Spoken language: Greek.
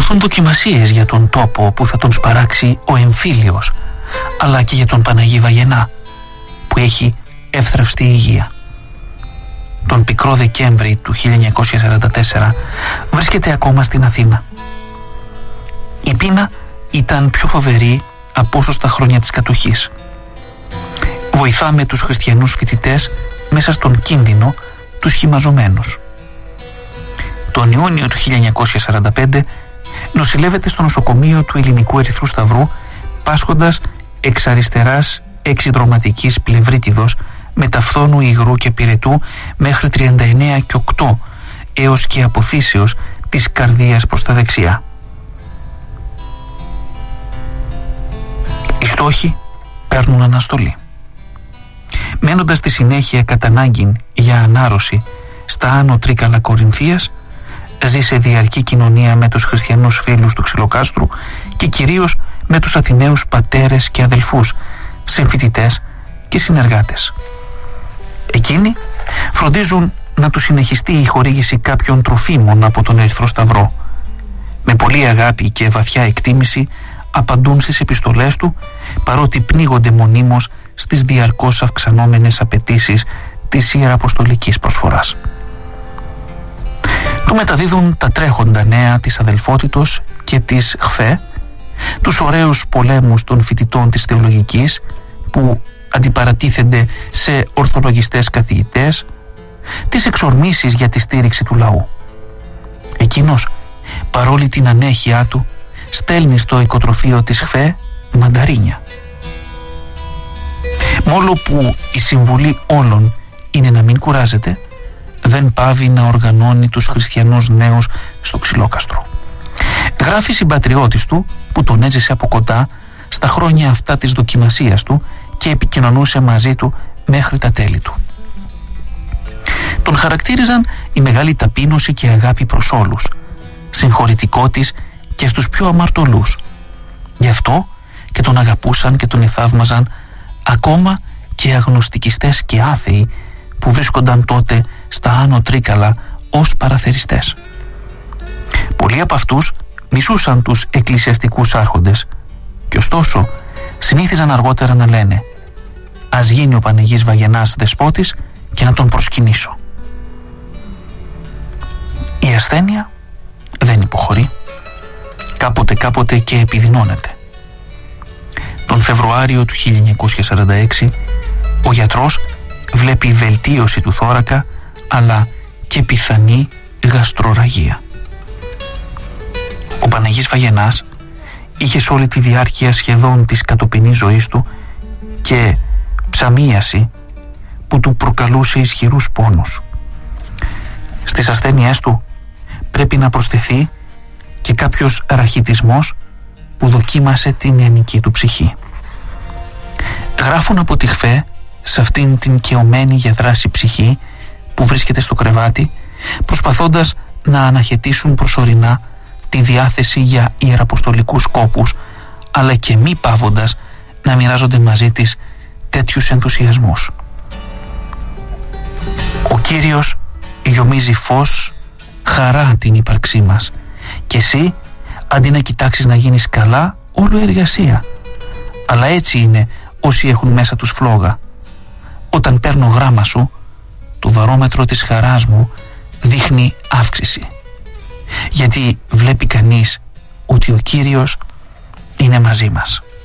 ακολουθούν δοκιμασίες για τον τόπο που θα τον σπαράξει ο εμφύλιος, αλλά και για τον Παναγί Βαγενά, που έχει εύθραυστη υγεία. Τον πικρό Δεκέμβρη του 1944 βρίσκεται ακόμα στην Αθήνα. Η πείνα ήταν πιο φοβερή από όσο στα χρόνια της κατοχής. Βοηθάμε τους χριστιανούς φοιτητές μέσα στον κίνδυνο, τους χυμαζωμένους. Τον Ιούνιο του 1945 νοσηλεύεται στο νοσοκομείο του Ελληνικού Ερυθρού Σταυρού, πάσχοντας εξ αριστεράς εξυδρωματικής πλευρίτιδος με ταφθόνου υγρού και πυρετού μέχρι 39 και 8, έως και αποθήσεως της καρδίας προς τα δεξιά. Οι στόχοι παίρνουν αναστολή. Μένοντας στη συνέχεια κατά ανάγκην για ανάρρωση στα Άνω Τρίκαλα Κορινθίας, ζει σε διαρκή κοινωνία με τους χριστιανούς φίλους του Ξυλοκάστρου και κυρίως με τους Αθηναίους πατέρες και αδελφούς, συμφοιτητές και συνεργάτες. Εκείνοι φροντίζουν να του συνεχιστεί η χορήγηση κάποιων τροφίμων από τον Ερυθρό Σταυρό. Με πολλή αγάπη και βαθιά εκτίμηση απαντούν στις επιστολές του, παρότι πνίγονται μονίμως στις διαρκώς αυξανόμενες απαιτήσεις της ιεραποστολικής προσφοράς. Του μεταδίδουν τα τρέχοντα νέα της αδελφότητος και της ΧΦΕ, τους ωραίους πολέμους των φοιτητών της θεολογικής που αντιπαρατίθενται σε ορθολογιστές καθηγητές, τις εξορμήσεις για τη στήριξη του λαού. Εκείνος, παρόλη την ανέχειά του, στέλνει στο οικοτροφείο της ΧΦΕ μανταρίνια. Μόλο που η συμβουλή όλων είναι να μην κουράζεται, δεν πάβει να οργανώνει τους χριστιανούς νέους στο Ξυλόκαστρο. Γράφει συμπατριώτης του που τον έζησε από κοντά στα χρόνια αυτά της δοκιμασίας του και επικοινωνούσε μαζί του μέχρι τα τέλη του. Τον χαρακτήριζαν η μεγάλη ταπείνωση και αγάπη προς όλους, συγχωρητικότης και στους πιο αμαρτωλούς. Γι' αυτό και τον αγαπούσαν και τον εθαύμαζαν ακόμα και αγνωστικιστές και άθεοι που βρίσκονταν τότε στα Άνω Τρίκαλα ως παραθεριστές. Πολλοί από αυτούς μισούσαν τους εκκλησιαστικούς άρχοντες και ωστόσο συνήθιζαν αργότερα να λένε «Ας γίνει ο Παναγής Βαγενάς δεσπότης και να τον προσκυνήσω». Η ασθένεια δεν υποχωρεί, κάποτε και επιδεινώνεται. Τον Φεβρουάριο του 1946 ο γιατρός βλέπει βελτίωση του θώρακα αλλά και πιθανή γαστροραγία. Ο Παναγής Βαγενάς είχε σε όλη τη διάρκεια σχεδόν της κατοπινής ζωής του και ψαμίαση που του προκαλούσε ισχυρούς πόνους. Στις ασθένειές του πρέπει να προσθεθεί και κάποιος ραχιτισμός που δοκίμασε την νεανική του ψυχή. Γράφουν από τη ΧΦΕ σε αυτήν την καιωμένη για δράση ψυχή που βρίσκεται στο κρεβάτι, προσπαθώντας να αναχαιτήσουν προσωρινά τη διάθεση για ιεραποστολικούς σκόπους, αλλά και μη πάβοντας να μοιράζονται μαζί της τέτοιους ενθουσιασμούς. Ο Κύριος γιομίζει φως, χαρά την ύπαρξή μας και εσύ αντί να κοιτάξεις να γίνεις καλά, όλο εργασία. Αλλά έτσι είναι όσοι έχουν μέσα τους φλόγα. Όταν παίρνω γράμμα σου, το βαρόμετρο της χαράς μου δείχνει αύξηση. Γιατί βλέπει κανείς ότι ο Κύριος είναι μαζί μας.